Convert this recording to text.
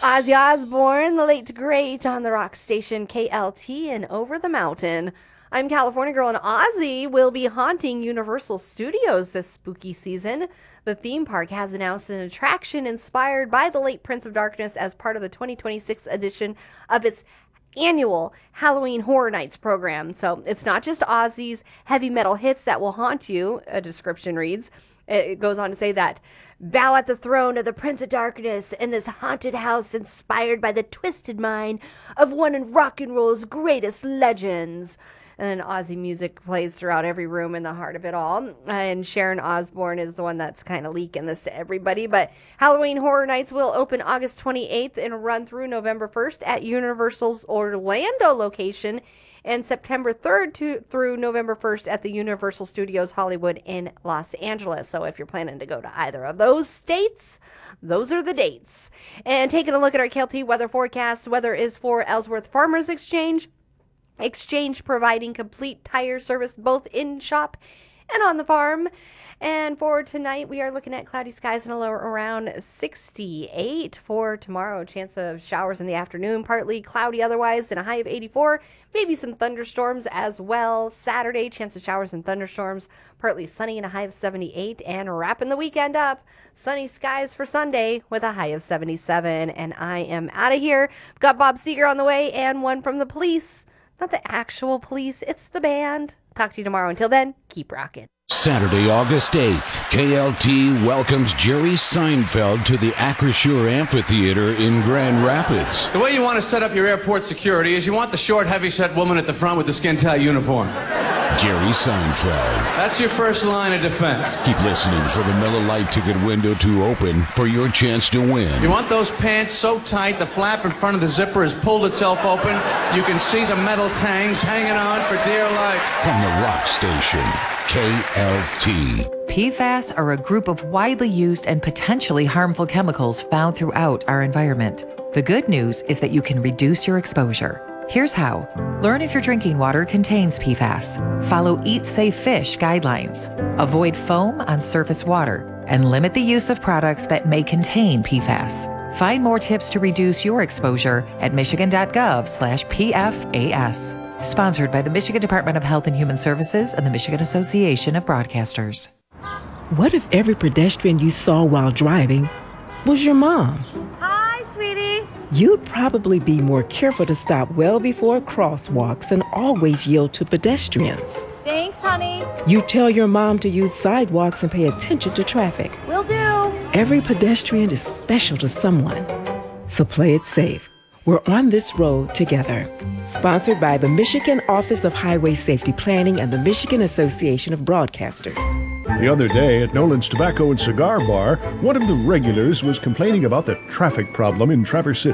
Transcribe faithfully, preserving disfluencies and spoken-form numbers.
Ozzy Osbourne, the late great, on the rock station K L T and Over the Mountain. I'm California Girl, and Ozzy will be haunting Universal Studios this spooky season. The theme park has announced an attraction inspired by the late Prince of Darkness as part of the twenty twenty-six edition of its annual Halloween Horror Nights program. So it's not just Ozzy's heavy metal hits that will haunt you, a description reads. It goes on to say that, bow at the throne of the Prince of Darkness in this haunted house inspired by the twisted mind of one of rock and roll's greatest legends. And then Ozzy music plays throughout every room in the heart of it all. And Sharon Osbourne is the one that's kind of leaking this to everybody. But Halloween Horror Nights will open August twenty-eighth and run through November first at Universal's Orlando location, and September third to, through November first at the Universal Studios Hollywood in Los Angeles. So if you're planning to go to either of those states, those are the dates. And taking a look at our K L T weather forecast, weather is for Ellsworth Farmers Exchange. Exchange providing complete tire service both in shop and on the farm. And for tonight, we are looking at cloudy skies and a low around sixty-eight. For tomorrow, chance of showers in the afternoon, partly cloudy otherwise, and a high of eighty-four. Maybe some thunderstorms as well. Saturday, chance of showers and thunderstorms, partly sunny and a high of seventy-eight. And wrapping the weekend up, sunny skies for Sunday with a high of seventy-seven. And I am out of here. Got Bob Seger on the way and one from the police. Not the actual police, it's the band. Talk to you tomorrow. Until then, keep rocking. Saturday, August eighth, K L T welcomes Jerry Seinfeld to the Acrisure Amphitheater in Grand Rapids. The way you want to set up your airport security is you want the short, heavy-set woman at the front with the skin-tight uniform. Jerry Seinfeld. That's your first line of defense. Keep listening for the Miller Lite ticket window to open for your chance to win. You want those pants so tight the flap in front of the zipper has pulled itself open. You can see the metal tangs hanging on for dear life. From the rock station, K L T. P FAS are a group of widely used and potentially harmful chemicals found throughout our environment. The good news is that you can reduce your exposure. Here's how. Learn if your drinking water contains P FAS. Follow Eat Safe Fish guidelines. Avoid foam on surface water. And limit the use of products that may contain P FAS. Find more tips to reduce your exposure at michigan.gov slash PFAS. Sponsored by the Michigan Department of Health and Human Services and the Michigan Association of Broadcasters. What if every pedestrian you saw while driving was your mom? Hi, sweetie. You'd probably be more careful to stop well before crosswalks and always yield to pedestrians. Thanks, honey. You tell your mom to use sidewalks and pay attention to traffic. Will do. Every pedestrian is special to someone, so play it safe. We're on this road together. Sponsored by the Michigan Office of Highway Safety Planning and the Michigan Association of Broadcasters. The other day at Nolan's Tobacco and Cigar Bar, one of the regulars was complaining about the traffic problem in Traverse City.